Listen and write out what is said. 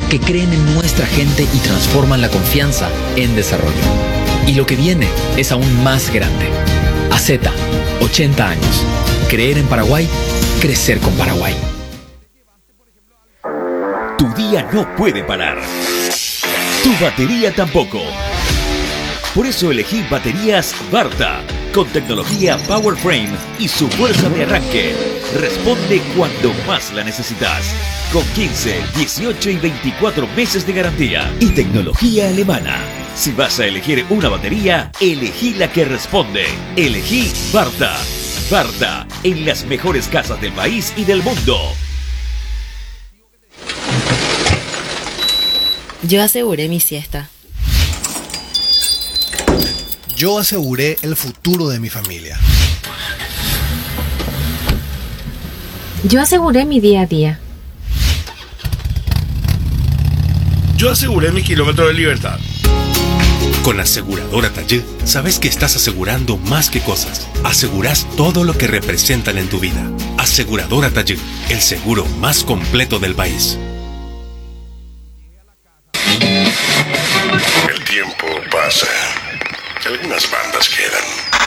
que creen en nuestra gente y transforman la confianza en desarrollo. Y lo que viene es aún más grande. AZ, 80 años. Creer en Paraguay, crecer con Paraguay. Tu día no puede parar. Tu batería tampoco. Por eso elegí baterías Varta, con tecnología PowerFrame y su fuerza de arranque. Responde cuando más la necesitas. Con 15, 18 y 24 meses de garantía. Y tecnología alemana. Si vas a elegir una batería, elegí la que responde. Elegí Varta. Varta, en las mejores casas del país y del mundo. Yo aseguré mi siesta. Yo aseguré el futuro de mi familia. Yo aseguré mi día a día. Yo aseguré mi kilómetro de libertad. Con Aseguradora Taller, sabes que estás asegurando más que cosas. Asegurás todo lo que representan en tu vida. Aseguradora Taller, el seguro más completo del país. El tiempo pasa. Algunas bandas quedan.